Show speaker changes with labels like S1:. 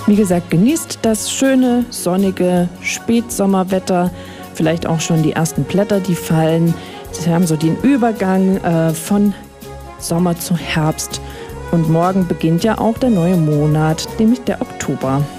S1: Wie gesagt, genießt das schöne, sonnige Spätsommerwetter. Vielleicht auch schon die ersten Blätter, die fallen. Sie haben so den Übergang von Sommer zu Herbst. Und morgen beginnt ja auch der neue Monat, nämlich der Oktober.